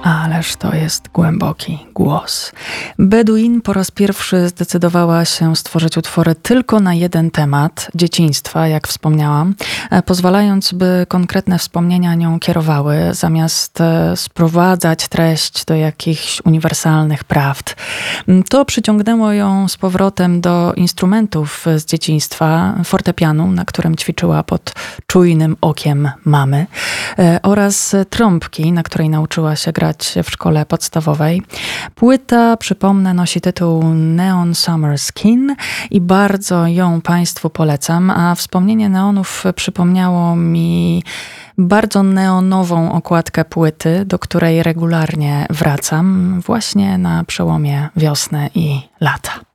Ależ to jest głęboki głos. Beduin po raz pierwszy zdecydowała się stworzyć utwory tylko na jeden temat, dzieciństwa, jak wspomniałam, pozwalając, by konkretne wspomnienia nią kierowały, zamiast sprowadzać treść do jakichś uniwersalnych prawd. To przyciągnęło ją z powrotem do instrumentów z dzieciństwa, fortepianu, na którym ćwiczyła pod czujnym okiem mamy, oraz trąbki, na której nauczyła się grać w szkole podstawowej. Płyta, przypomnę, nosi tytuł Neon Summer Skin i bardzo ją Państwu polecam, a wspomnienie neonów przypomniało mi bardzo neonową okładkę płyty, do której regularnie wracam właśnie na przełomie wiosny i lata.